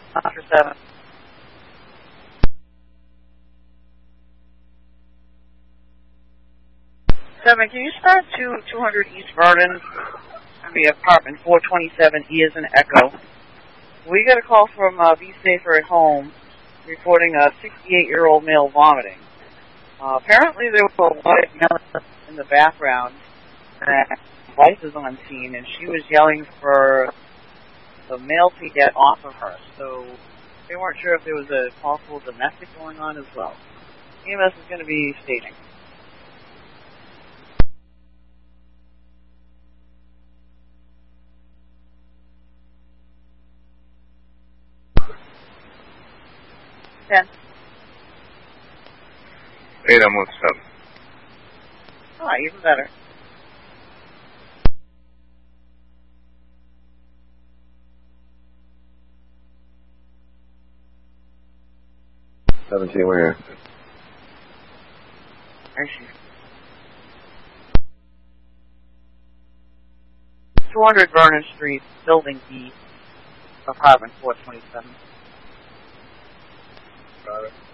After 7. Can you start 200 East Vernon? The apartment 427 E as an Echo. We got a call from Be Safer at Home reporting a 68-year-old male vomiting. Apparently there was a wife yelling in the background, and the wife is on scene, and she was yelling for the male to get off of her. So they weren't sure if there was a possible domestic going on as well. EMS is going to be staging. Ten. 8, I'm with 7. Oh, even better. Seventeen, where? There she is. 200 Vernon Street, Building B, apartment 427. Got it.